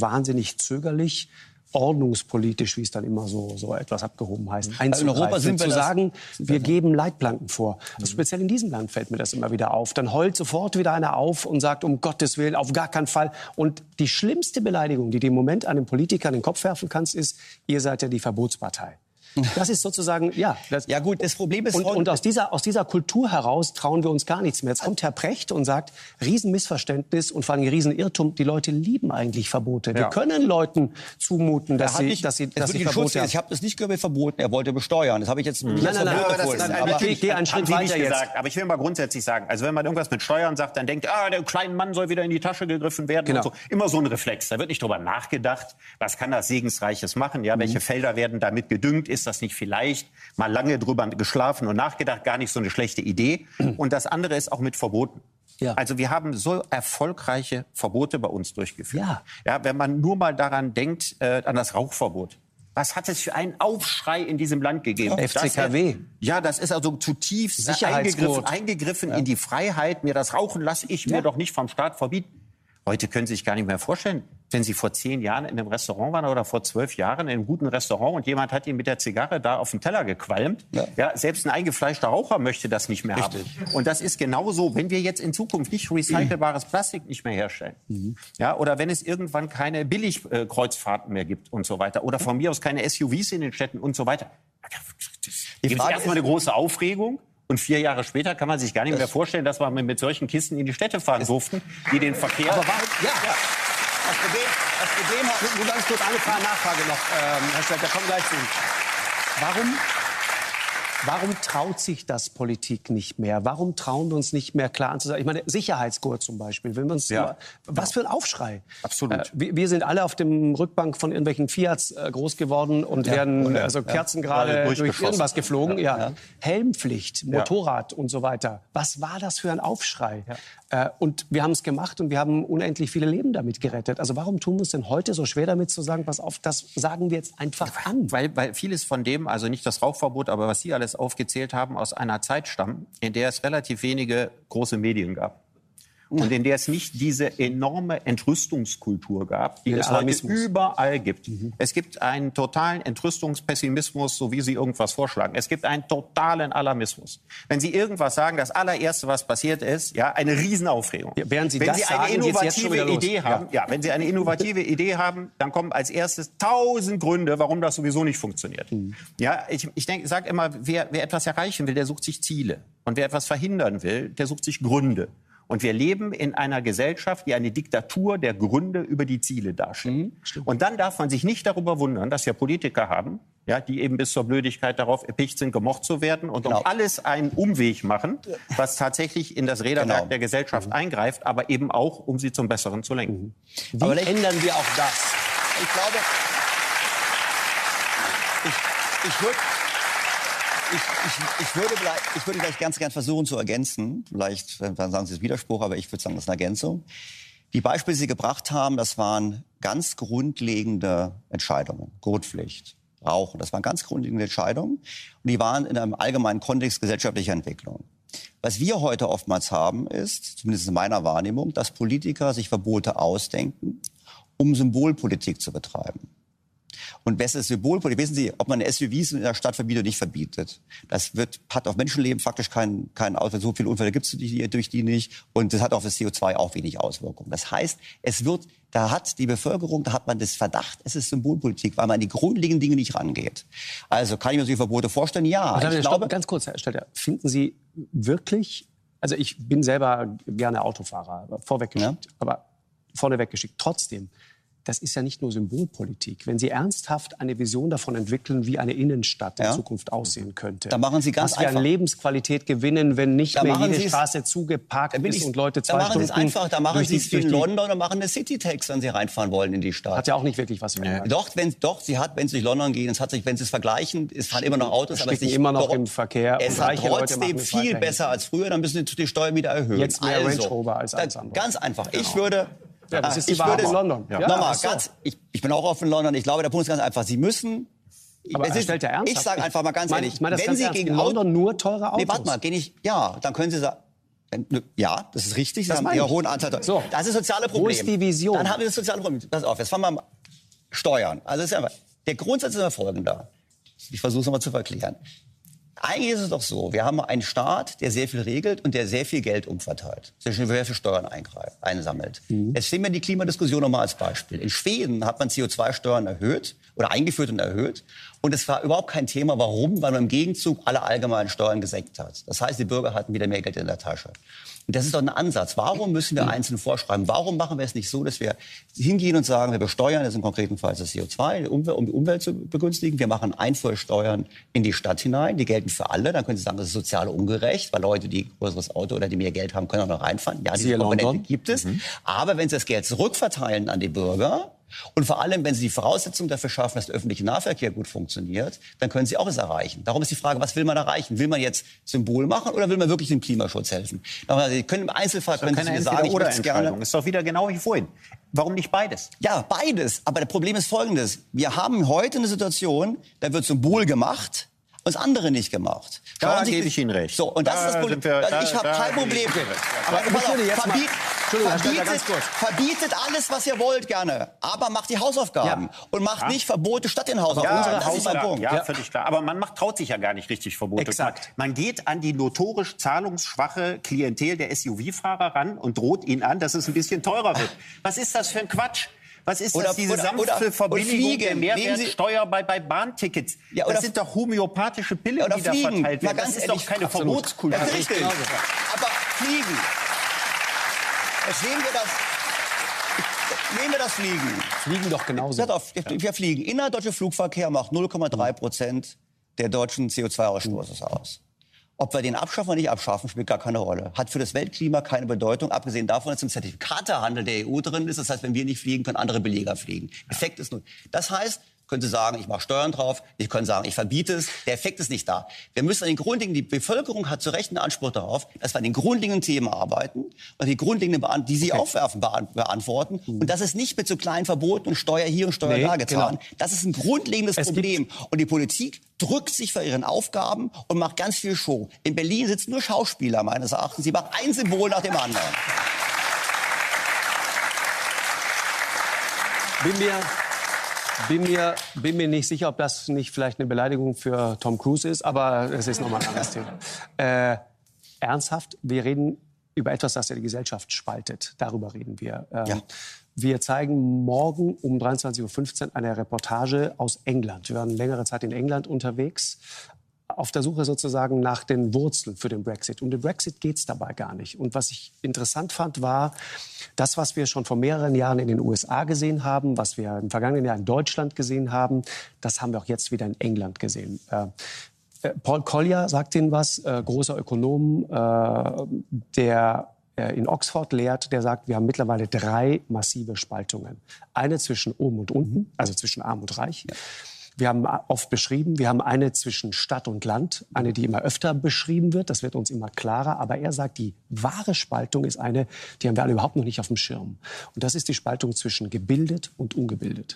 wahnsinnig zögerlich, ordnungspolitisch, wie es dann immer so etwas abgehoben heißt, In Europa sind wir zu sagen, wir geben Leitplanken vor. Also speziell in diesem Land fällt mir das immer wieder auf. Dann heult sofort wieder einer auf und sagt, um Gottes Willen, auf gar keinen Fall. Und die schlimmste Beleidigung, die du im Moment einem Politiker in den Kopf werfen kannst, ist, ihr seid ja die Verbotspartei. Das ist sozusagen, ja. Ja gut, das Problem ist... Und aus dieser Kultur heraus trauen wir uns gar nichts mehr. Jetzt kommt Herr Precht und sagt, Riesenmissverständnis und vor allem Riesenirrtum. Die Leute lieben eigentlich Verbote. Wir können Leuten zumuten, dass sie Verbote haben. Ich habe das nicht verboten, er wollte besteuern. Das habe ich jetzt nicht ich gehe einen Schritt weiter jetzt. Aber ich will mal grundsätzlich sagen, also wenn man irgendwas mit Steuern sagt, dann denkt, der kleine Mann soll wieder in die Tasche gegriffen werden. Genau. Und so. Immer so ein Reflex. Da wird nicht drüber nachgedacht, was kann das Segensreiches machen, ja, welche Felder werden damit gedüngt, ist das nicht vielleicht mal lange drüber geschlafen und nachgedacht, gar nicht so eine schlechte Idee. Und das andere ist auch mit Verboten. Ja. Also wir haben so erfolgreiche Verbote bei uns durchgeführt. Ja, wenn man nur mal daran denkt, an das Rauchverbot. Was hat es für einen Aufschrei in diesem Land gegeben? FCKW. Das ist also zutiefst eingegriffen in die Freiheit. Mir das Rauchen lasse ich mir doch nicht vom Staat verbieten. Heute können Sie sich gar nicht mehr vorstellen, wenn Sie vor 10 Jahren in einem Restaurant waren oder vor 12 Jahren in einem guten Restaurant und jemand hat Ihnen mit der Zigarre da auf den Teller gequalmt. Ja, selbst ein eingefleischter Raucher möchte das nicht mehr haben. Und das ist genauso, wenn wir jetzt in Zukunft nicht recycelbares Plastik nicht mehr herstellen. Ja, oder wenn es irgendwann keine Billigkreuzfahrten mehr gibt und so weiter. Oder von mir aus keine SUVs in den Städten und so weiter. Die Frage ist erstmal eine große Aufregung. Und 4 Jahre später kann man sich gar nicht mehr vorstellen, dass wir mit solchen Kisten in die Städte fahren durften, die den Verkehr... Aber das Problem hat... Nur ganz kurz eine Nachfrage noch, Herr Stelter, komm gleich zu Ihnen. Warum traut sich das Politik nicht mehr? Warum trauen wir uns nicht mehr klar anzusagen? Ich meine, Sicherheitsgurt zum Beispiel. Wenn wir uns was für ein Aufschrei. Absolut. Wir sind alle auf dem Rückbank von irgendwelchen Fiats groß geworden und werden Kerzen gerade durch irgendwas geflogen. Helmpflicht, Motorrad und so weiter. Was war das für ein Aufschrei? Und wir haben es gemacht und wir haben unendlich viele Leben damit gerettet. Also warum tun wir uns denn heute so schwer damit zu sagen, pass auf, das sagen wir jetzt einfach an? Weil vieles von dem, also nicht das Rauchverbot, aber was Sie alles aufgezählt haben, aus einer Zeit stammen, in der es relativ wenige große Medien gab. Und in der es nicht diese enorme Entrüstungskultur gab, die es heute überall gibt. Es gibt einen totalen Entrüstungspessimismus, so wie Sie irgendwas vorschlagen. Es gibt einen totalen Alarmismus. Wenn Sie irgendwas sagen, das allererste, was passiert ist, eine Riesenaufregung. Ja, wenn Sie eine innovative Idee haben, wenn Sie eine innovative Idee haben, dann kommen als erstes 1000 Gründe, warum das sowieso nicht funktioniert. Ja, ich sage immer, wer etwas erreichen will, der sucht sich Ziele. Und wer etwas verhindern will, der sucht sich Gründe. Und wir leben in einer Gesellschaft, die eine Diktatur der Gründe über die Ziele darstellt. Und dann darf man sich nicht darüber wundern, dass wir Politiker haben, die eben bis zur Blödigkeit darauf erpicht sind, gemocht zu werden und um alles einen Umweg machen, was tatsächlich in das Räderwerk der Gesellschaft eingreift, aber eben auch, um sie zum Besseren zu lenken. Wie ändern wir auch das? Ich glaube, ich würde gleich ganz gern versuchen zu ergänzen. Vielleicht dann sagen Sie es Widerspruch, aber ich würde sagen, das ist eine Ergänzung. Die Beispiele, die Sie gebracht haben, das waren ganz grundlegende Entscheidungen. Gurtpflicht, Rauchen, das waren ganz grundlegende Entscheidungen. Und die waren in einem allgemeinen Kontext gesellschaftlicher Entwicklung. Was wir heute oftmals haben, ist, zumindest in meiner Wahrnehmung, dass Politiker sich Verbote ausdenken, um Symbolpolitik zu betreiben. Und besseres Symbolpolitik, wissen Sie, ob man SUVs in der Stadt verbietet oder nicht verbietet. Das hat auf Menschenleben faktisch keinen Auswirkungen. So viele Unfälle gibt es durch die nicht. Und das hat auf das CO2 auch wenig Auswirkungen. Das heißt, da hat die Bevölkerung, da hat man das Verdacht, es ist Symbolpolitik, weil man an die grundlegenden Dinge nicht rangeht. Also kann ich mir solche Verbote vorstellen? Ja. Ich glaube, ganz kurz, Herr Stelter, finden Sie wirklich, also ich bin selber gerne Autofahrer, vorneweg geschickt, trotzdem, das ist ja nicht nur Symbolpolitik. Wenn Sie ernsthaft eine Vision davon entwickeln, wie eine Innenstadt in Zukunft aussehen könnte, dann machen Sie ganz was wir an Lebensqualität gewinnen, wenn nicht mehr jede Straße zugeparkt ist und Leute 2 Stunden... Da machen Sie es wie in London und machen eine City-Tax, wenn Sie reinfahren wollen in die Stadt. Hat ja auch nicht wirklich was verändert. Wenn Sie durch London gehen, wenn Sie es vergleichen, es fahren immer noch Autos, aber es ist immer noch im Verkehr. Es ist trotzdem viel besser als früher, dann müssen Sie die Steuern wieder erhöhen. Jetzt mehr Range Rover als alles andere. Ganz einfach. Ich würde... das ist die Wahrheit in London. Nochmal, ich bin auch oft in London. Ich glaube, der Punkt ist ganz einfach. Sie müssen... Aber es stellt ja ernsthaft. Ich sage einfach mal ganz ehrlich, wenn Sie gegen London nur teure Autos... Nee, warte mal, dann können Sie sagen... Ja, das ist richtig. Sie haben einen hohen Anteil. So. Das ist das soziale Problem. Wo ist die Vision? Dann haben wir das soziale Problem. Pass auf, jetzt fangen wir an. Steuern. Also ist einfach, der Grundsatz ist immer folgender. Ich versuche es nochmal zu verklären. Eigentlich ist es doch so, wir haben einen Staat, der sehr viel regelt und der sehr viel Geld umverteilt. Sehr viel Steuern einsammelt. Jetzt nehmen wir die Klimadiskussion nochmal als Beispiel. In Schweden hat man CO2-Steuern erhöht oder eingeführt und erhöht. Und es war überhaupt kein Thema. Warum? Weil man im Gegenzug alle allgemeinen Steuern gesenkt hat. Das heißt, die Bürger hatten wieder mehr Geld in der Tasche. Und das ist doch ein Ansatz. Warum müssen wir einzeln vorschreiben? Warum machen wir es nicht so, dass wir hingehen und sagen, wir besteuern jetzt im konkreten Fall das CO2, um die Umwelt zu begünstigen. Wir machen Einfuhrsteuern in die Stadt hinein. Die gelten für alle. Dann können Sie sagen, das ist sozial ungerecht, weil Leute, die ein größeres Auto oder die mehr Geld haben, können auch noch reinfahren. Ja, diese Komponente gibt es. Aber wenn Sie das Geld zurückverteilen an die Bürger, und vor allem, wenn Sie die Voraussetzungen dafür schaffen, dass der öffentliche Nahverkehr gut funktioniert, dann können Sie auch es erreichen. Darum ist die Frage, was will man erreichen? Will man jetzt Symbol machen oder will man wirklich dem Klimaschutz helfen? Sie können im Einzelfall können Sie sagen, ich würde es gerne. Ist doch wieder genau wie vorhin. Warum nicht beides? Ja, beides. Aber das Problem ist Folgendes. Wir haben heute eine Situation, da wird Symbol gemacht, und das andere nicht gemacht. Da gebe ich Ihnen recht. So, und das ist das Problem. Ich habe kein Problem. Aber verbietet alles, was ihr wollt, gerne. Aber macht die Hausaufgaben. Und macht nicht Verbote statt den Hausaufgaben. Das ist mein Punkt. Ja, völlig klar. Aber man traut sich ja gar nicht richtig Verbote. Exakt. Man geht an die notorisch zahlungsschwache Klientel der SUV-Fahrer ran und droht ihnen an, dass es ein bisschen teurer wird. Was ist das für ein Quatsch? Was ist das, diese sanfte Verbilligung der Mehrwertsteuer bei Bahntickets? Ja, das sind doch homöopathische Pillen, die da verteilt werden. Das ist doch keine Verbotskultur. Ja, richtig. Aber fliegen. Jetzt nehmen wir das Fliegen. Fliegen doch genauso. Wir fliegen. Innerdeutscher Flugverkehr macht 0,3% der deutschen CO2-Ausstoßes aus. Ob wir den abschaffen oder nicht abschaffen, spielt gar keine Rolle. Hat für das Weltklima keine Bedeutung, abgesehen davon, dass im Zertifikatehandel der EU drin ist. Das heißt, wenn wir nicht fliegen, können andere Billiger fliegen. Effekt ist null. Das heißt, können Sie sagen, ich mache Steuern drauf. Ich kann sagen, ich verbiete es. Der Effekt ist nicht da. Wir müssen an den grundlegenden, die Bevölkerung hat zu Recht einen Anspruch darauf, dass wir an den grundlegenden Themen arbeiten und die grundlegenden, die Sie aufwerfen, beantworten. Und das ist nicht mit so kleinen Verboten und Steuer hier und Steuer da getan. Genau. Das ist ein grundlegendes Problem. Und die Politik drückt sich vor ihren Aufgaben und macht ganz viel Show. In Berlin sitzen nur Schauspieler, meines Erachtens. Sie machen ein Symbol nach dem anderen. Bin mir nicht sicher, ob das nicht vielleicht eine Beleidigung für Tom Cruise ist, aber es ist nochmal ein anderes Thema. Ernsthaft, wir reden über etwas, das ja die Gesellschaft spaltet. Darüber reden wir. Wir zeigen morgen um 23:15 Uhr eine Reportage aus England. Wir waren längere Zeit in England unterwegs, auf der Suche sozusagen nach den Wurzeln für den Brexit. Um den Brexit geht es dabei gar nicht. Und was ich interessant fand, war das, was wir schon vor mehreren Jahren in den USA gesehen haben, was wir im vergangenen Jahr in Deutschland gesehen haben, das haben wir auch jetzt wieder in England gesehen. Paul Collier sagt Ihnen was, großer Ökonom, der in Oxford lehrt, der sagt, wir haben mittlerweile 3 massive Spaltungen. Eine zwischen oben und unten, also zwischen Arm und Reich. Ja. Wir haben oft beschrieben, wir haben eine zwischen Stadt und Land, eine, die immer öfter beschrieben wird, das wird uns immer klarer. Aber er sagt, die wahre Spaltung ist eine, die haben wir alle überhaupt noch nicht auf dem Schirm. Und das ist die Spaltung zwischen gebildet und ungebildet.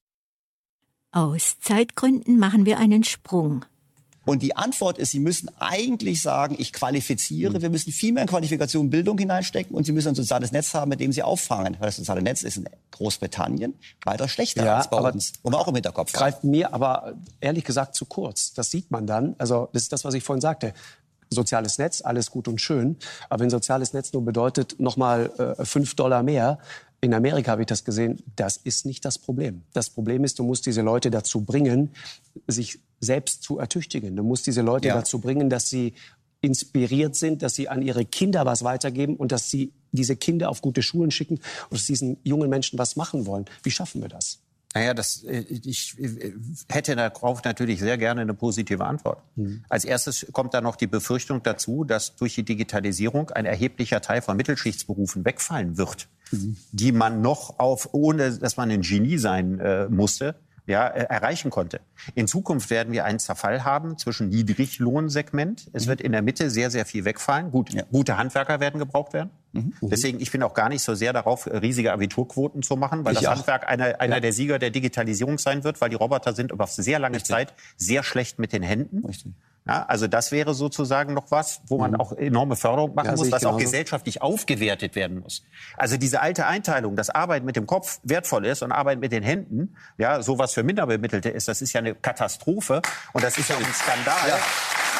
Aus Zeitgründen machen wir einen Sprung. Und die Antwort ist, Sie müssen eigentlich sagen, ich qualifiziere. Wir müssen viel mehr in Qualifikation und Bildung hineinstecken. Und Sie müssen ein soziales Netz haben, mit dem Sie auffangen. Weil das soziale Netz ist in Großbritannien weiter schlechter als bei uns. Und wir auch im Hinterkopf haben. Greift mir aber ehrlich gesagt zu kurz. Das sieht man dann. Also das ist das, was ich vorhin sagte. Soziales Netz, alles gut und schön. Aber wenn soziales Netz nur bedeutet, nochmal $5 mehr, in Amerika habe ich das gesehen, das ist nicht das Problem. Das Problem ist, du musst diese Leute dazu bringen, sich selbst zu ertüchtigen. Du musst diese Leute dazu bringen, dass sie inspiriert sind, dass sie an ihre Kinder was weitergeben und dass sie diese Kinder auf gute Schulen schicken und dass diesen jungen Menschen was machen wollen. Wie schaffen wir das? Naja, ich hätte darauf natürlich sehr gerne eine positive Antwort. Als erstes kommt da noch die Befürchtung dazu, dass durch die Digitalisierung ein erheblicher Teil von Mittelschichtsberufen wegfallen wird, die man noch ohne dass man ein Genie sein musste, erreichen konnte. In Zukunft werden wir einen Zerfall haben zwischen Niedriglohnsegment. Es wird in der Mitte sehr, sehr viel wegfallen. Gute Handwerker werden gebraucht werden. Deswegen, ich bin auch gar nicht so sehr darauf, riesige Abiturquoten zu machen, weil das Handwerk einer der Sieger der Digitalisierung sein wird, weil die Roboter sind über sehr lange Zeit sehr schlecht mit den Händen. Ja, also das wäre sozusagen noch was, wo man auch enorme Förderung machen muss, was auch gesellschaftlich aufgewertet werden muss. Also diese alte Einteilung, dass Arbeit mit dem Kopf wertvoll ist und Arbeit mit den Händen, ja, sowas für Minderbemittelte ist, das ist ja eine Katastrophe und das ist ja auch ein Skandal. Ja.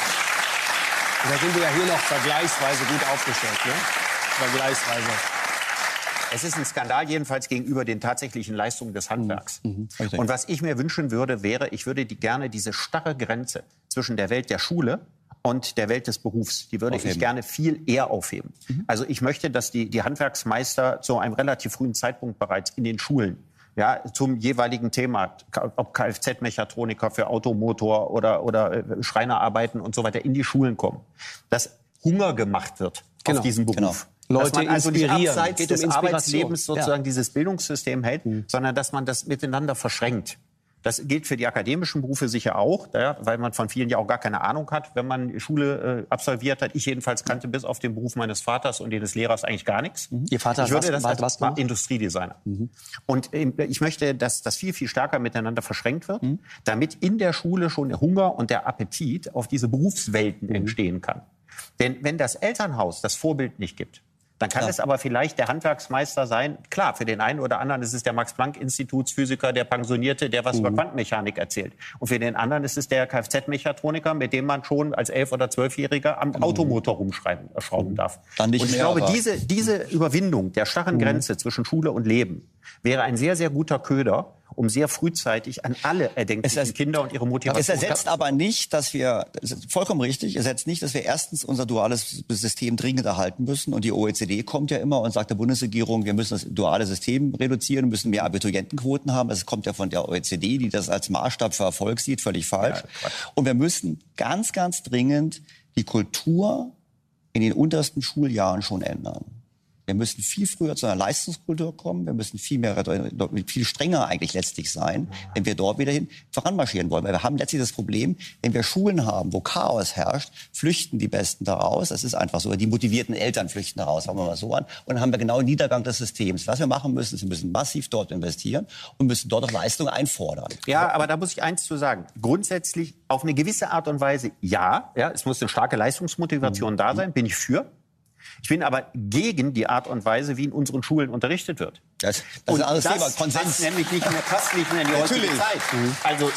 Da sind wir ja hier noch vergleichsweise gut aufgestellt, ne? Vergleichsweise. Es ist ein Skandal jedenfalls gegenüber den tatsächlichen Leistungen des Handwerks. Und was ich mir wünschen würde, wäre, ich würde gerne diese starre Grenze zwischen der Welt der Schule und der Welt des Berufs, die würde ich gerne viel eher aufheben. Also ich möchte, dass die Handwerksmeister zu einem relativ frühen Zeitpunkt bereits in den Schulen, ja, zum jeweiligen Thema, ob Kfz-Mechatroniker für Automotor oder Schreinerarbeiten und so weiter, in die Schulen kommen. Dass Hunger gemacht wird auf diesen Beruf. Leute dass man also nicht inspirieren. abseits des Arbeitslebens sozusagen dieses Bildungssystem hält, sondern dass man das miteinander verschränkt. Das gilt für die akademischen Berufe sicher auch, ja, weil man von vielen ja auch gar keine Ahnung hat, wenn man Schule absolviert hat. Ich jedenfalls kannte bis auf den Beruf meines Vaters und den des Lehrers eigentlich gar nichts. Ihr Vater war Industriedesigner. Und ich möchte, dass das viel, viel stärker miteinander verschränkt wird, damit in der Schule schon der Hunger und der Appetit auf diese Berufswelten entstehen kann. Denn wenn das Elternhaus das Vorbild nicht gibt, dann kann es aber vielleicht der Handwerksmeister sein. Klar, für den einen oder anderen ist es der Max-Planck-Institutsphysiker, der Pensionierte, der was über Quantenmechanik erzählt. Und für den anderen ist es der Kfz-Mechatroniker, mit dem man schon als 11- oder 12-Jähriger am Automotor rumschrauben darf. Dann nicht und ich mehr, glaube, diese Überwindung der starren Grenze zwischen Schule und Leben wäre ein sehr, sehr guter Köder, um sehr frühzeitig an alle erdenklichen Kinder und ihre Motivation... Es ersetzt aber nicht, dass wir, das ist vollkommen richtig, es ersetzt nicht, dass wir erstens unser duales System dringend erhalten müssen. Und die OECD kommt ja immer und sagt der Bundesregierung, wir müssen das duale System reduzieren, müssen mehr Abiturientenquoten haben. Das kommt ja von der OECD, die das als Maßstab für Erfolg sieht, völlig falsch. Ja, und wir müssen ganz, ganz dringend die Kultur in den untersten Schuljahren schon ändern. Wir müssen viel früher zu einer Leistungskultur kommen. Wir müssen viel strenger eigentlich letztlich sein, wenn wir dort wieder voranmarschieren wollen. Weil wir haben letztlich das Problem, wenn wir Schulen haben, wo Chaos herrscht, flüchten die Besten daraus. Das ist einfach so. Die motivierten Eltern flüchten daraus, fangen wir mal so an. Und dann haben wir genau den Niedergang des Systems. Was wir machen müssen, ist, wir müssen massiv dort investieren und müssen dort auch Leistungen einfordern. Ja, aber da muss ich eins zu sagen. Grundsätzlich auf eine gewisse Art und Weise ja, es muss eine starke Leistungsmotivation da sein, bin ich für. Ich bin aber gegen die Art und Weise, wie in unseren Schulen unterrichtet wird. Das ist ein anderes Thema. Konsens. Passt nämlich nicht mehr in die heutige Zeit. Also,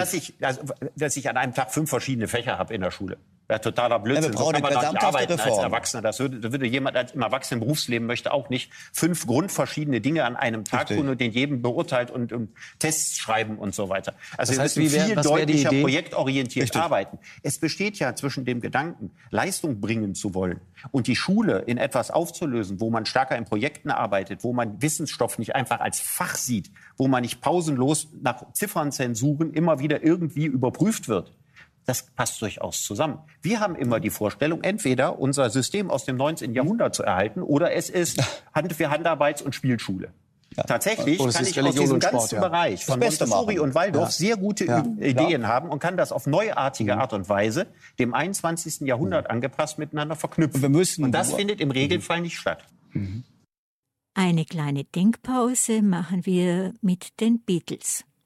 dass ich an einem Tag 5 verschiedene Fächer habe in der Schule. Ja, totaler Blödsinn. Ja, wir brauchen eine gesamthafte Reform. Als Erwachsener. Das würde jemand als im Erwachsenen Berufsleben möchte auch nicht 5 grundverschiedene Dinge an einem Tag tun und den jedem beurteilt und Tests schreiben und so weiter. Also wir müssen viel deutlicher projektorientiert arbeiten. Es besteht ja zwischen dem Gedanken, Leistung bringen zu wollen und die Schule in etwas aufzulösen, wo man stärker in Projekten arbeitet, wo man Wissensstoff nicht einfach als Fach sieht, wo man nicht pausenlos nach Ziffernzensuren immer wieder irgendwie überprüft wird. Das passt durchaus zusammen. Wir haben immer die Vorstellung, entweder unser System aus dem 19. Jahrhundert zu erhalten oder es ist für Handarbeits- und Spielschule. Ja. Tatsächlich kann ich aus diesem ganzen Bereich von Montessori und Waldorf sehr gute Ideen haben und kann das auf neuartige Art und Weise dem 21. Jahrhundert angepasst miteinander verknüpfen. Und das findet im Regelfall nicht statt. Eine kleine Denkpause machen wir mit den Beatles.